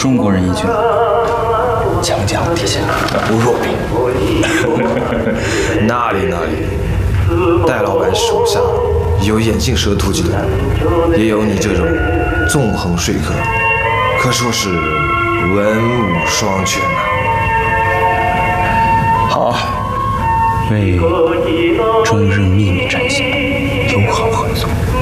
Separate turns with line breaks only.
中国人一句，强将提醒不弱兵。
哪里，戴老板手下有眼镜蛇突击队，也有你这种纵横说客，可说是文武双全呐。
好，为中日秘密战线友好合作。